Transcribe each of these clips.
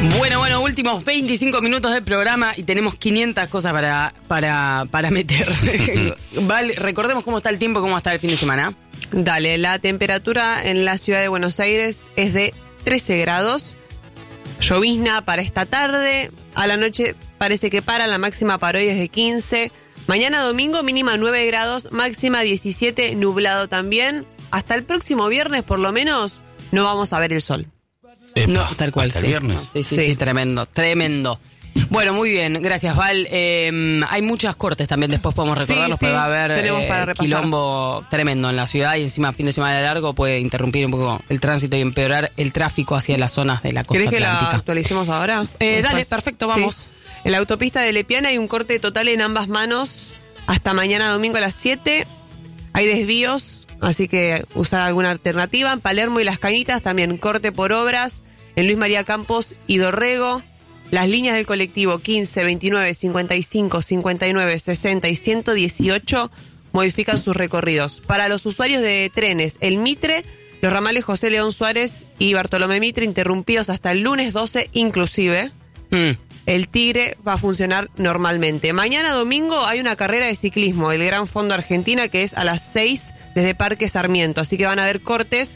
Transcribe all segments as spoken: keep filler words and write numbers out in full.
Bueno, bueno, últimos veinticinco minutos del programa y tenemos quinientas cosas para, para, para meter. Vale, recordemos cómo está el tiempo y cómo está el fin de semana. Dale, la temperatura en la ciudad de Buenos Aires es de trece grados. Llovizna para esta tarde. A la noche parece que para, la máxima para hoy es de quince. Mañana domingo mínima nueve grados, máxima diecisiete, nublado también. Hasta el próximo viernes por lo menos no vamos a ver el sol. Epa, no, tal cual. ¿Hasta sí. el viernes? Sí, sí, sí, sí, tremendo, tremendo. Bueno, muy bien, gracias Val. Eh, hay muchas cortes también, después podemos recordarlos, sí, pero sí, va a haber tenemos para eh, repasar. quilombo tremendo en la ciudad y encima fin de semana largo puede interrumpir un poco el tránsito y empeorar el tráfico hacia las zonas de la costa ¿Querés que atlántica. la actualicemos ahora? Eh, dale, perfecto, vamos. Sí. En la autopista de Lepiana hay un corte total en ambas manos hasta mañana domingo a las siete. Hay desvíos, así que usar alguna alternativa. En Palermo y Las Cañitas también corte por obras. En Luis María Campos y Dorrego, las líneas del colectivo quince, veintinueve, cincuenta y cinco, cincuenta y nueve, sesenta y ciento dieciocho modifican sus recorridos. Para los usuarios de trenes, el Mitre, los ramales José León Suárez y Bartolomé Mitre interrumpidos hasta el lunes doce inclusive. Mm. El Tigre va a funcionar normalmente. Mañana domingo hay una carrera de ciclismo, el Gran Fondo Argentina, que es a las seis desde Parque Sarmiento. Así que van a haber cortes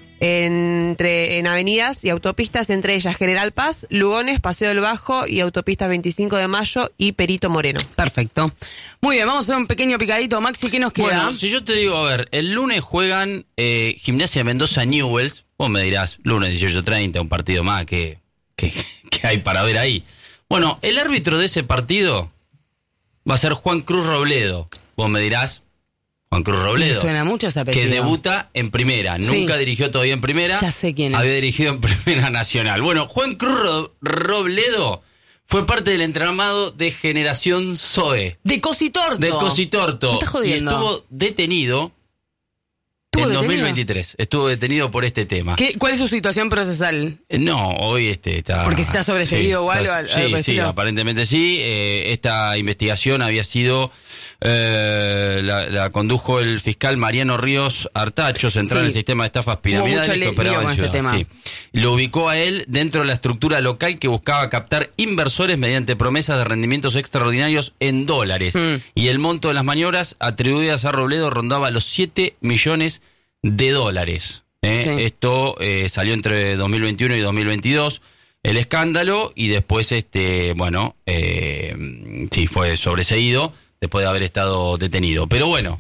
entre en avenidas y autopistas, entre ellas General Paz, Lugones, Paseo del Bajo y autopistas veinticinco de mayo y Perito Moreno. Perfecto. Muy bien, vamos a hacer un pequeño picadito. Maxi, ¿qué nos queda? Bueno, si yo te digo, a ver, el lunes juegan eh, Gimnasia de Mendoza Newells. Vos me dirás, lunes dieciocho treinta, un partido más que, que, que hay para ver ahí. Bueno, el árbitro de ese partido va a ser Juan Cruz Robledo. Vos me dirás, Juan Cruz Robledo. Me suena mucho ese apellido. Que debuta en primera. Sí. Nunca dirigió todavía en primera. Ya sé quién es. Había dirigido en primera nacional. Bueno, Juan Cruz Ro- Robledo fue parte del entramado de Generación Zoe. De Cositorto. De Cositorto. Me estás jodiendo. Y estuvo detenido ¿Estuvo en detenido? dos mil veintitrés. Estuvo detenido por este tema. ¿Qué, ¿Cuál es su situación procesal? Eh, No, hoy este está... Porque si está sobreseído o algo, está- al- Sí, algo sí, parecido. aparentemente sí. Eh, esta investigación había sido... Eh, la, la condujo el fiscal Mariano Ríos Artacho, central Sí. en el sistema de estafas Hubo piramidales mucho que lío operaba con en este Ciudad. tema. Sí. Lo ubicó a él dentro de la estructura local que buscaba captar inversores mediante promesas de rendimientos extraordinarios en dólares. Mm. Y el monto de las maniobras atribuidas a Robledo rondaba los siete millones de dólares. ¿eh? Sí. Esto eh, salió entre dos mil veintiuno y dos mil veintidós. El escándalo y después, este, bueno, eh, sí, fue sobreseído después de haber estado detenido. Pero bueno,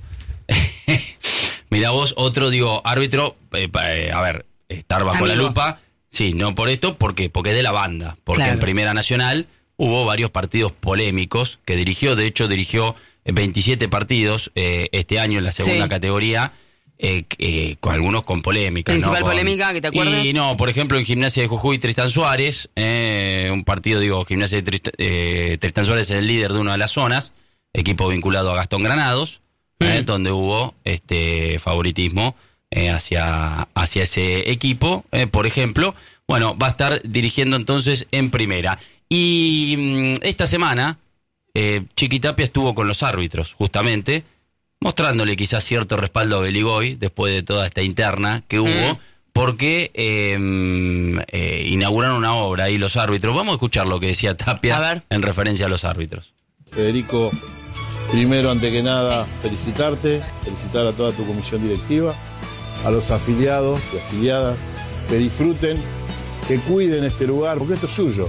mira vos, otro, digo, árbitro, eh, eh, a ver, estar bajo Amigo. la lupa, sí, no por esto, ¿por qué? Porque es de la banda, porque Claro. en Primera Nacional hubo varios partidos polémicos que dirigió, de hecho dirigió veintisiete partidos eh, este año en la segunda Sí. categoría, eh, eh, con algunos con polémica. Principal ¿no? Con- polémica, que te acuerdes. Y no, por ejemplo, en Gimnasia de Jujuy, Tristán Suárez, eh, un partido, digo, Gimnasia de Trist- eh, Tristán Suárez es el líder de una de las zonas, equipo vinculado a Gastón Granados, eh, Mm. donde hubo este favoritismo eh, hacia, hacia ese equipo, eh, por ejemplo. Bueno, va a estar dirigiendo entonces en primera. Y mm, esta semana, eh, Chiqui Tapia estuvo con los árbitros, justamente, mostrándole quizás cierto respaldo a Beligoy después de toda esta interna que hubo, Mm. porque eh, mm, eh, inauguraron una obra ahí los árbitros. Vamos a escuchar lo que decía Tapia A ver. en referencia a los árbitros. Federico, primero, ante que nada, felicitarte, felicitar a toda tu comisión directiva, a los afiliados y afiliadas, que disfruten, que cuiden este lugar, porque esto es suyo.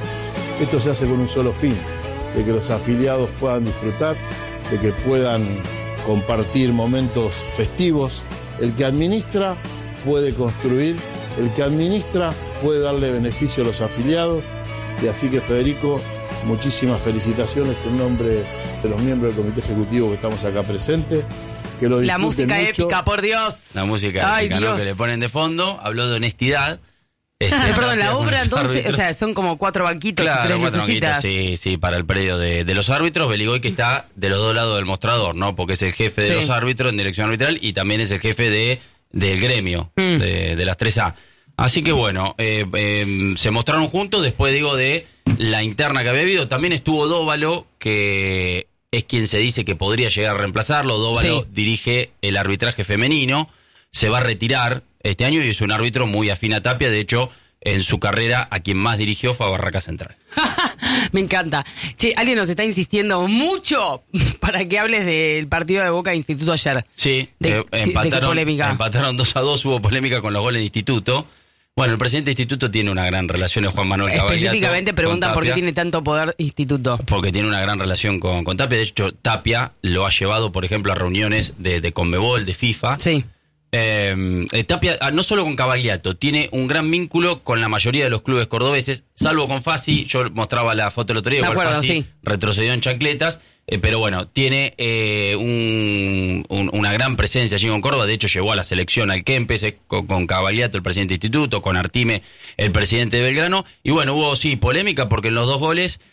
Esto se hace con un solo fin, de que los afiliados puedan disfrutar, de que puedan compartir momentos festivos. El que administra puede construir, el que administra puede darle beneficio a los afiliados, y así que, Federico, muchísimas felicitaciones en nombre de los miembros del comité ejecutivo que estamos acá presentes. Que lo La disfruten música mucho. épica, por Dios. La música Ay, épica, ¿no? Dios. Que le ponen de fondo, habló de honestidad. Este, Eh, perdón, la Tapia con obra los entonces, árbitros. o sea, son como cuatro banquitos y Claro, tres cuatro lucecitas. banquitos, sí, sí, para el predio de, de los árbitros. Beligoy que está de los dos lados del mostrador, ¿no? Porque es el jefe de Sí. los árbitros en dirección arbitral y también es el jefe de del gremio Mm. de, de las tres A. Así que bueno, eh, eh, se mostraron juntos después, digo, de la interna que había habido. También estuvo Dóvalo, que es quien se dice que podría llegar a reemplazarlo. Dóvalo Sí. dirige el arbitraje femenino, se va a retirar este año y es un árbitro muy afín a Tapia. De hecho, en su carrera a quien más dirigió fue a Barraca Central. Me encanta. Che, alguien nos está insistiendo mucho para que hables del partido de Boca de Instituto ayer. Sí, de, eh, sí, empataron, de polémica. empataron dos a dos, hubo polémica con los goles de Instituto. Bueno, el presidente de Instituto tiene una gran relación, es Juan Manuel Cavaliato. Específicamente preguntan por qué Tapia, tiene tanto poder Instituto. Porque tiene una gran relación con, con Tapia. De hecho, Tapia lo ha llevado, por ejemplo, a reuniones de, de Conmebol, de FIFA. Sí. Eh, eh, Tapia, ah, no solo con Cavaliato, tiene un gran vínculo con la mayoría de los clubes cordobeses, salvo con Fassi. Yo mostraba la foto el otro día, Me igual acuerdo, Fassi sí. retrocedió en chancletas, eh, pero bueno, tiene eh, un, un, una gran presencia allí con Córdoba. De hecho, llevó a la selección al Kempes, eh, con, con Cavaliato, el presidente de Instituto, con Artime, el presidente de Belgrano. Y bueno, hubo sí polémica porque en los dos goles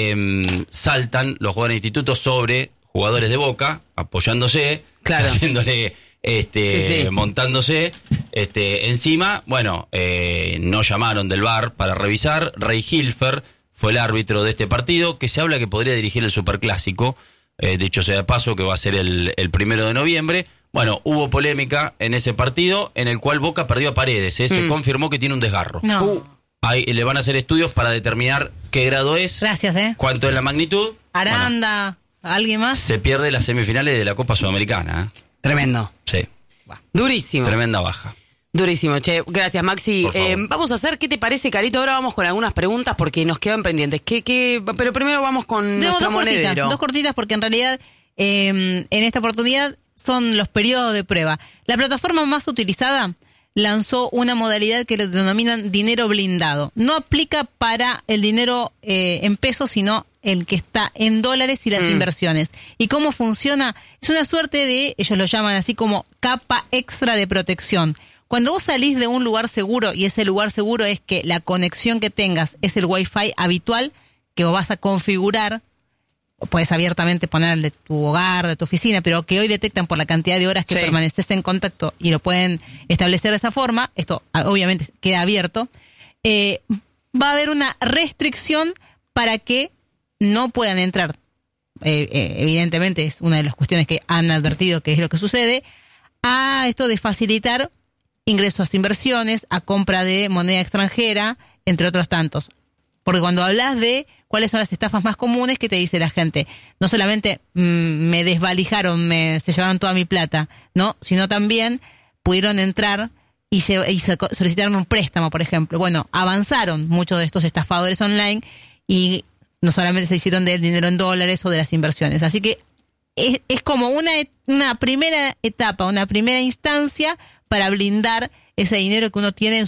eh, saltan los jugadores de Instituto sobre jugadores de Boca, apoyándose, Claro. haciéndole... Este, Sí, sí. montándose este, encima. Bueno, eh, no llamaron del V A R para revisar. Rey Hilfer fue el árbitro de este partido, que se habla que podría dirigir el Superclásico, eh, dicho sea de paso, que va a ser el, el primero de noviembre. Bueno, hubo polémica en ese partido, en el cual Boca perdió a Paredes, ¿eh? Se Mm. confirmó que tiene un desgarro. No. Uh. Ahí le van a hacer estudios para determinar qué grado es, Gracias, ¿eh? cuánto es la magnitud. Bueno, Aranda, ¿alguien más? se pierde las semifinales de la Copa Sudamericana, ¿eh? Tremendo. Sí, Durísimo. tremenda baja. Durísimo, che. Gracias, Maxi. Por favor. Eh, vamos a hacer, ¿qué te parece, Carito? Ahora vamos con algunas preguntas porque nos quedan pendientes. ¿Qué, qué? Pero primero vamos con Tenemos nuestro dos cortitas, monedero. dos cortitas porque en realidad eh, en esta oportunidad son los periodos de prueba. La plataforma más utilizada lanzó una modalidad que lo denominan dinero blindado. No aplica para el dinero eh, en pesos, sino el que está en dólares y las Mm. inversiones. ¿Y cómo funciona? Es una suerte de, ellos lo llaman así como capa extra de protección. Cuando vos salís de un lugar seguro, y ese lugar seguro es que la conexión que tengas es el Wi-Fi habitual que vos vas a configurar, puedes abiertamente poner el de tu hogar, de tu oficina, pero que hoy detectan por la cantidad de horas que Sí. permaneces en contacto y lo pueden establecer de esa forma, esto ah, obviamente queda abierto, eh, va a haber una restricción para que no puedan entrar. Eh, eh, evidentemente es una de las cuestiones que han advertido que es lo que sucede, a esto de facilitar ingresos a inversiones, a compra de moneda extranjera, entre otros tantos. Porque cuando hablas de cuáles son las estafas más comunes, ¿qué te dice la gente? No solamente mm, me desvalijaron, me, se llevaron toda mi plata, no, sino también pudieron entrar y, se, y se solicitaron un préstamo, por ejemplo. Bueno, avanzaron muchos de estos estafadores online y no solamente se hicieron del dinero en dólares o de las inversiones. Así que es, es como una, una primera etapa, una primera instancia para blindar ese dinero que uno tiene en